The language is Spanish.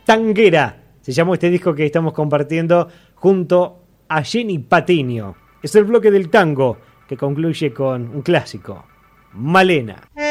Tanguera se llamó este disco que estamos compartiendo junto a Jenny Patiño. Es el bloque del tango que concluye con un clásico, Malena.